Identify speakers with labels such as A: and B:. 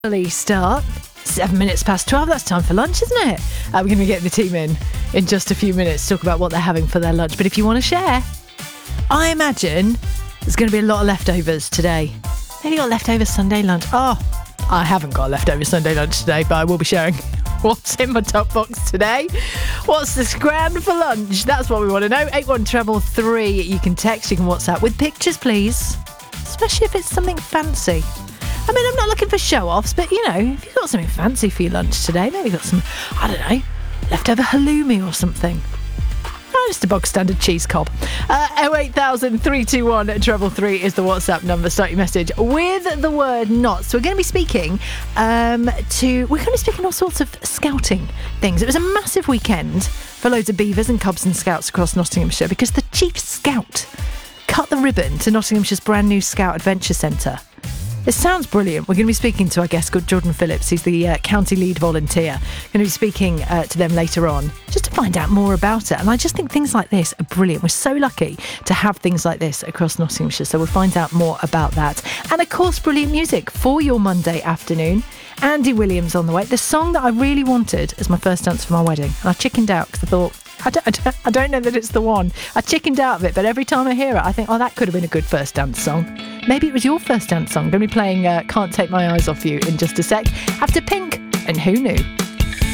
A: Early start. 7 minutes past 12. That's time for lunch, isn't it? We're going to get the team in just a few minutes to talk about what they're having for their lunch. But if you want to share, I imagine there's going to be a lot of leftovers today. Maybe got leftover Sunday lunch. Oh, I haven't got a leftover Sunday lunch today, but I will be sharing what's in my top box today. What's the scran for lunch? That's what we want to know. 81333. You can text, you can WhatsApp with pictures, please. Especially if it's something fancy. I mean, I'm not looking for show-offs, but, you know, if you've got something fancy for your lunch today, maybe you've got some, I don't know, leftover halloumi or something. Oh, just a bog-standard cheese cob. 08000 321 333 is the WhatsApp number. Start your message with the word not. So we're going to be speaking all sorts of scouting things. It was a massive weekend for loads of beavers and cubs and scouts across Nottinghamshire because the chief scout cut the ribbon to Nottinghamshire's brand new Scout Adventure Centre. It sounds brilliant. We're going to be speaking to our guest, Jordan Phillips. He's the county lead volunteer. Going to be speaking to them later on just to find out more about it. And I just think things like this are brilliant. We're so lucky to have things like this across Nottinghamshire. So we'll find out more about that. And of course, brilliant music for your Monday afternoon. Andy Williams on the way. The song that I really wanted as my first dance for my wedding. And I chickened out because I thought, I don't know that it's the one. I chickened out of it, but every time I hear it, I think, oh, that could have been a good first dance song. Maybe it was your first dance song. I'm going to be playing Can't Take My Eyes Off You in just a sec. After Pink and Who Knew?